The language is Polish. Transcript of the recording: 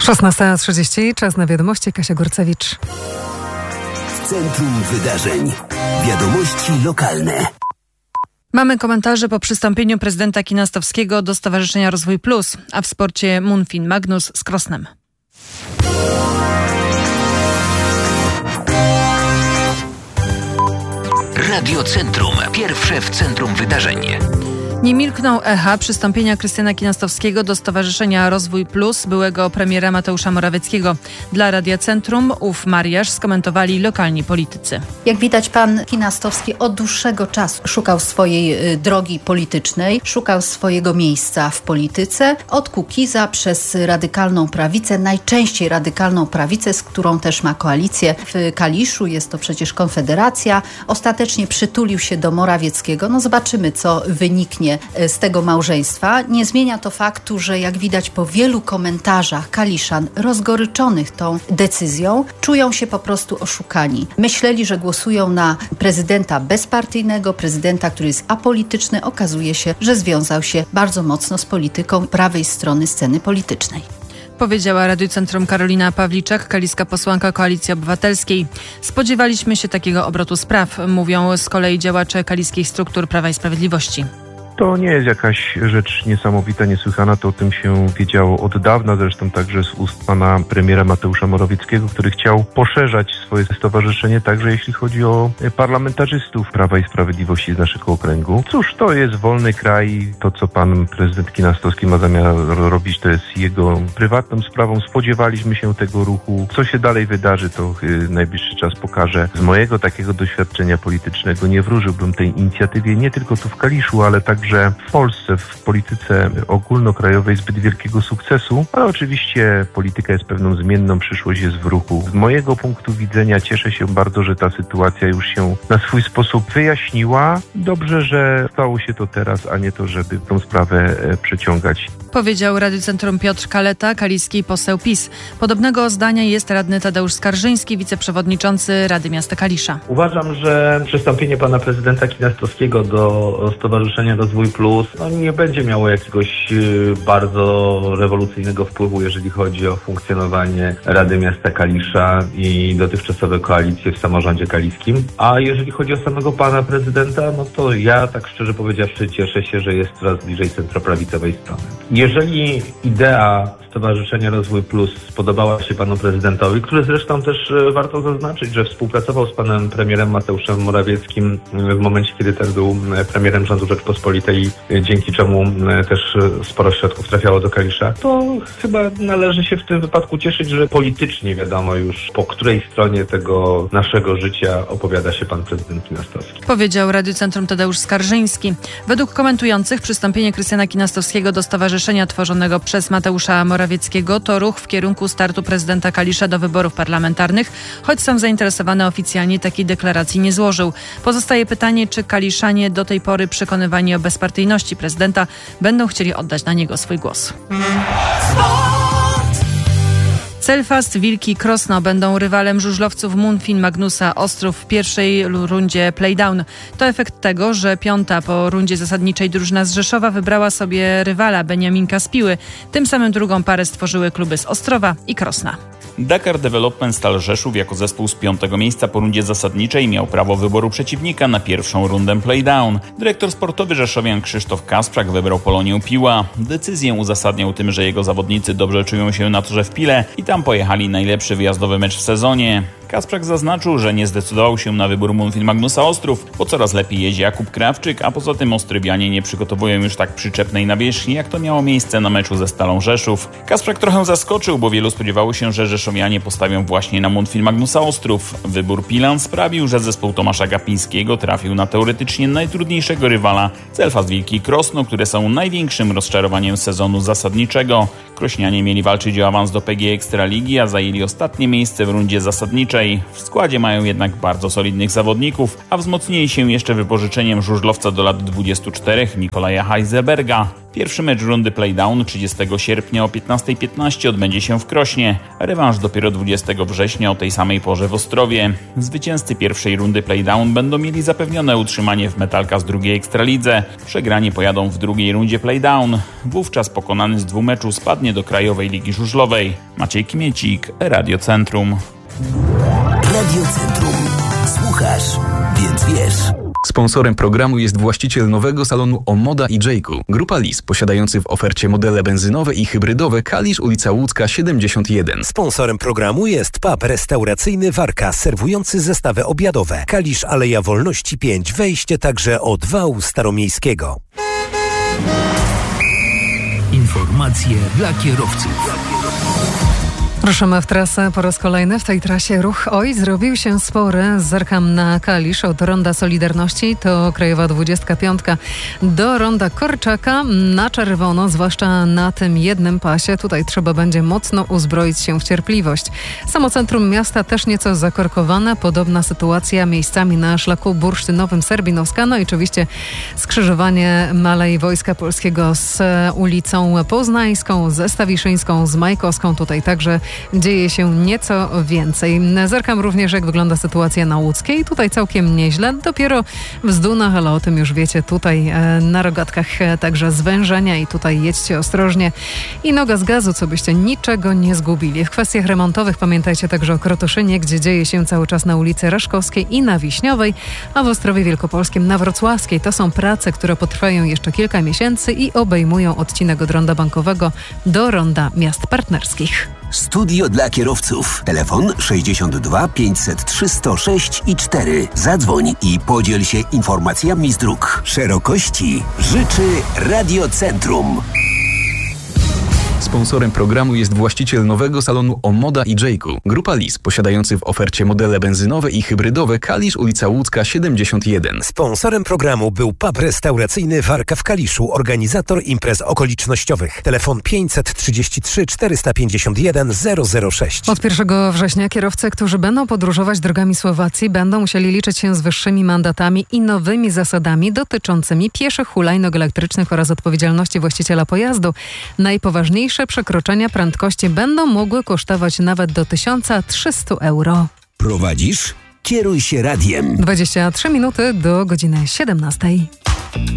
16:30, czas na wiadomości. Kasia Górcewicz. W centrum wydarzeń. Wiadomości lokalne. Mamy komentarze po przystąpieniu prezydenta Kinastowskiego do Stowarzyszenia Rozwój Plus, a w sporcie Munfin Magnus z Krosnem. Radio Centrum. Pierwsze w centrum wydarzeń. Nie milkną echa przystąpienia Krystiana Kinastowskiego do Stowarzyszenia Rozwój Plus byłego premiera Mateusza Morawieckiego. Dla Radia Centrum ów mariaż skomentowali lokalni politycy. Jak widać, pan Kinastowski od dłuższego czasu szukał swojej drogi politycznej, szukał swojego miejsca w polityce. Od Kukiza przez Radykalną Prawicę, najczęściej Radykalną Prawicę, z którą też ma koalicję w Kaliszu, jest to przecież Konfederacja. Ostatecznie przytulił się do Morawieckiego. No zobaczymy, co wyniknie z tego małżeństwa. Nie zmienia to faktu, że jak widać po wielu komentarzach Kaliszan rozgoryczonych tą decyzją, czują się po prostu oszukani. Myśleli, że głosują na prezydenta bezpartyjnego, prezydenta, który jest apolityczny. Okazuje się, że związał się bardzo mocno z polityką prawej strony sceny politycznej. Powiedziała Radiu Centrum Karolina Pawliczak, kaliska posłanka Koalicji Obywatelskiej. Spodziewaliśmy się takiego obrotu spraw, mówią z kolei działacze kaliskich struktur Prawa i Sprawiedliwości. To nie jest jakaś rzecz niesamowita, niesłychana, to o tym się wiedziało od dawna, zresztą także z ust pana premiera Mateusza Morawieckiego, który chciał poszerzać swoje stowarzyszenie także jeśli chodzi o parlamentarzystów Prawa i Sprawiedliwości z naszego okręgu. Cóż, to jest wolny kraj, to co pan prezydent Kinastowski ma zamiar robić, to jest jego prywatną sprawą. Spodziewaliśmy się tego ruchu. Co się dalej wydarzy, to najbliższy czas pokaże. Z mojego takiego doświadczenia politycznego nie wróżyłbym tej inicjatywie nie tylko tu w Kaliszu, ale także w Polsce, w polityce ogólnokrajowej zbyt wielkiego sukcesu, ale oczywiście polityka jest pewną zmienną, przyszłość jest w ruchu. Z mojego punktu widzenia cieszę się bardzo, że ta sytuacja już się na swój sposób wyjaśniła. Dobrze, że stało się to teraz, a nie to, żeby tą sprawę przeciągać. Powiedział Radiu Centrum Piotr Kaleta, kaliski poseł PiS. Podobnego zdania jest radny Tadeusz Skarżyński, wiceprzewodniczący Rady Miasta Kalisza. Uważam, że przystąpienie pana prezydenta Kinastowskiego do Stowarzyszenia Rozwój Plus nie będzie miało jakiegoś bardzo rewolucyjnego wpływu, jeżeli chodzi o funkcjonowanie Rady Miasta Kalisza i dotychczasowe koalicje w samorządzie kaliskim. A jeżeli chodzi o samego pana prezydenta, no to ja tak szczerze powiedziawszy cieszę się, że jest coraz bliżej centroprawicowej strony. Jeżeli idea Stowarzyszenia Rozwój Plus spodobała się panu prezydentowi, który zresztą też warto zaznaczyć, że współpracował z panem premierem Mateuszem Morawieckim w momencie, kiedy ten był premierem rządu Rzeczpospolitej, dzięki czemu też sporo środków trafiało do Kalisza, to chyba należy się w tym wypadku cieszyć, że politycznie wiadomo już, po której stronie tego naszego życia opowiada się pan prezydent Kinastowski. Powiedział Radiu Centrum Tadeusz Skarżyński. Według komentujących przystąpienie Krystiana Kinastowskiego do stowarzyszenia tworzonego przez Mateusza Morawieckiego to ruch w kierunku startu prezydenta Kalisza do wyborów parlamentarnych, choć sam zainteresowany oficjalnie takiej deklaracji nie złożył. Pozostaje pytanie, czy kaliszanie do tej pory przekonywani o bezpartyjności prezydenta będą chcieli oddać na niego swój głos. Selfast, Wilki, Krosno będą rywalem żużlowców Munfin Magnusa Ostrów w pierwszej rundzie Playdown. To efekt tego, że piąta po rundzie zasadniczej drużyna z Rzeszowa wybrała sobie rywala Beniaminka z Piły. Tym samym drugą parę stworzyły kluby z Ostrowa i Krosna. Dakar Development Stal Rzeszów jako zespół z 5. miejsca po rundzie zasadniczej miał prawo wyboru przeciwnika na pierwszą rundę Playdown. Dyrektor sportowy rzeszowian Krzysztof Kasprzak wybrał Polonię Piła. Decyzję uzasadniał tym, że jego zawodnicy dobrze czują się na torze w Pile i tam pojechali najlepszy wyjazdowy mecz w sezonie. Kasprzak zaznaczył, że nie zdecydował się na wybór Munfin Magnusa Ostrów, bo coraz lepiej jeździ Jakub Krawczyk, a poza tym ostrywianie nie przygotowują już tak przyczepnej nawierzchni, jak to miało miejsce na meczu ze Stalą Rzeszów. Kasprzak trochę zaskoczył, bo wielu spodziewało się, że rzeszowianie postawią właśnie na Munfin Magnusa Ostrów. Wybór Pilan sprawił, że zespół Tomasza Gapińskiego trafił na teoretycznie najtrudniejszego rywala Selfast Wilki Krosno, które są największym rozczarowaniem sezonu zasadniczego. Krośnianie mieli walczyć o awans do PG Ekstraligi, a zajęli ostatnie miejsce w rundzie zasadniczej. W składzie mają jednak bardzo solidnych zawodników, a wzmocnili się jeszcze wypożyczeniem żużlowca do lat 24 Nikolaja Heiselberga. Pierwszy mecz rundy Playdown 30 sierpnia o 15:15 odbędzie się w Krośnie. Rewanż dopiero 20 września o tej samej porze w Ostrowie. Zwycięzcy pierwszej rundy Playdown będą mieli zapewnione utrzymanie w Metalka z drugiej Ekstralidze. Przegrani pojadą w drugiej rundzie Playdown. Wówczas pokonany z 2 meczu spadnie do Krajowej Ligi Żużlowej. Maciej Kmiecik, Radio Centrum. Radio Centrum. Słuchasz, więc wiesz. Sponsorem programu jest właściciel nowego salonu Omoda i Jayku. Grupa Lis, posiadający w ofercie modele benzynowe i hybrydowe Kalisz, ulica Łódzka 71. Sponsorem programu jest pub restauracyjny Warka, serwujący zestawy obiadowe. Kalisz, Aleja Wolności 5, wejście także od wału staromiejskiego. Informacje dla kierowców. Ruszymy w trasę po raz kolejny. W tej trasie ruch zrobił się spory. Zerkam na Kalisz od ronda Solidarności, to krajowa 25, do ronda Korczaka na czerwono, zwłaszcza na tym jednym pasie. Tutaj trzeba będzie mocno uzbroić się w cierpliwość. Samo centrum miasta też nieco zakorkowane. Podobna sytuacja miejscami na szlaku bursztynowym Serbinowska. No i oczywiście skrzyżowanie Alei Wojska Polskiego z ulicą Poznańską, ze Stawiszyńską, z Majkowską. Tutaj także dzieje się nieco więcej. Zerkam również, jak wygląda sytuacja na Łódzkiej. Tutaj całkiem nieźle. Dopiero w Zdunach, ale o tym już wiecie. Tutaj na rogatkach także zwężenia i tutaj jedźcie ostrożnie. I noga z gazu, co byście niczego nie zgubili. W kwestiach remontowych pamiętajcie także o Krotoszynie, gdzie dzieje się cały czas na ulicy Raszkowskiej i na Wiśniowej, a w Ostrowie Wielkopolskim na Wrocławskiej. To są prace, które potrwają jeszcze kilka miesięcy i obejmują odcinek od ronda Bankowego do ronda Miast Partnerskich. Studio dla kierowców. Telefon 62 503 106 i 4. Zadzwoń i podziel się informacjami z dróg. Szerokości życzy Radio Centrum. Sponsorem programu jest właściciel nowego salonu Omoda i Jayku. Grupa Lis, posiadający w ofercie modele benzynowe i hybrydowe Kalisz, ulica Łódzka 71. Sponsorem programu był pub restauracyjny Warka w Kaliszu, organizator imprez okolicznościowych. Telefon 533 451 006. Od 1 września kierowcy, którzy będą podróżować drogami Słowacji, będą musieli liczyć się z wyższymi mandatami i nowymi zasadami dotyczącymi pieszych hulajnóg elektrycznych oraz odpowiedzialności właściciela pojazdu. Najpoważniejsze przekroczenia prędkości będą mogły kosztować nawet do 1300 euro. Prowadzisz? Kieruj się radiem. 23 minuty do godziny 17.